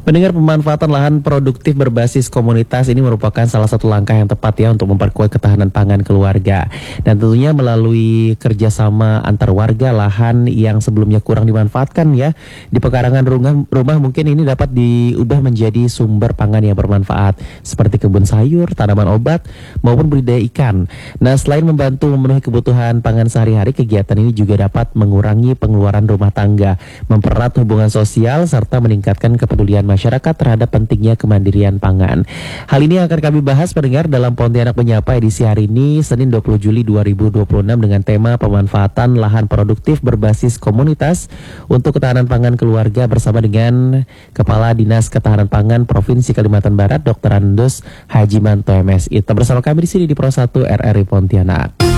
Mendengar pemanfaatan lahan produktif berbasis komunitas ini merupakan salah satu langkah yang tepat ya untuk memperkuat ketahanan pangan keluarga. Dan tentunya melalui kerjasama antar warga, lahan yang sebelumnya kurang dimanfaatkan ya di pekarangan rumah mungkin ini dapat diubah menjadi sumber pangan yang bermanfaat seperti kebun sayur, tanaman obat maupun budidaya ikan. Nah, selain membantu memenuhi kebutuhan pangan sehari-hari, kegiatan ini juga dapat mengurangi pengeluaran rumah tangga, mempererat hubungan sosial serta meningkatkan kepedulian masyarakat terhadap pentingnya kemandirian pangan. Hal ini akan kami bahas pendengar dalam Pontianak Menyapa edisi hari ini Senin 20 Juli 2026 dengan tema pemanfaatan lahan produktif berbasis komunitas untuk ketahanan pangan keluarga bersama dengan Kepala Dinas Ketahanan Pangan Provinsi Kalimantan Barat Dr. Andus Hajimanto MSI. Tetap bersama kami di sini di Pro 1 RRI Pontianak.